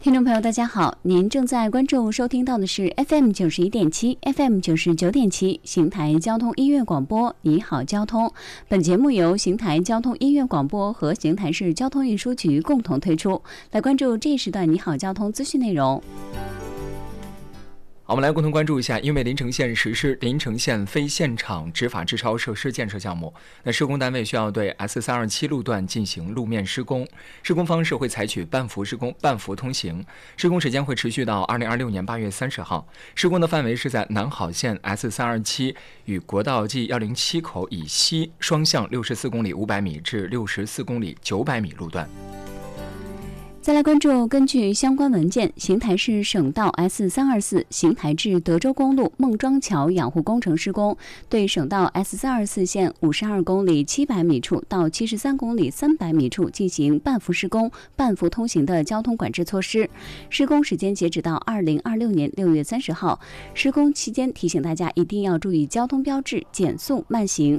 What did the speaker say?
听众朋友，大家好，您正在关注收听到的是 FM91.7 FM99.7 邢台交通音乐广播，你好交通。本节目由邢台交通音乐广播和邢台市交通运输局共同推出。来关注这一时段你好交通资讯内容。 好，我们来共同关注一下，因为临城县实施临城县非现场执法滞超设施建设项目，那施工单位需要对 S327 路段进行路面施工，施工方式会采取半幅施工、半幅通行，施工时间会持续到2026年8月30号。施工的范围是在南好县 S327 与国道 G107 口以西双向64公里500米至64公里900米路段。 再来关注，根据相关文件，邢台市省道 S324 邢台至德州公路孟庄桥养护工程施工，对省道 S324 线52公里700米处到73公里300米处进行半幅施工、半幅通行的交通管制措施。施工时间截止到2026年6月30号。施工期间提醒大家一定要注意交通标志，减速慢行。